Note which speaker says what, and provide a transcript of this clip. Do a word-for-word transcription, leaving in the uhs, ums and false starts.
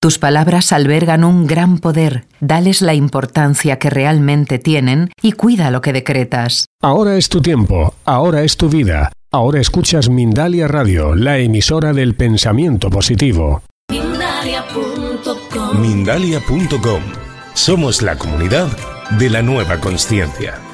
Speaker 1: Tus palabras albergan un gran poder. Dales la importancia que realmente tienen y cuida lo que decretas.
Speaker 2: Ahora es tu tiempo, ahora es tu vida. Ahora escuchas Mindalia Radio, la emisora del pensamiento positivo.
Speaker 3: Mindalia punto com.
Speaker 4: Mindalia punto com. Somos la comunidad de la nueva consciencia.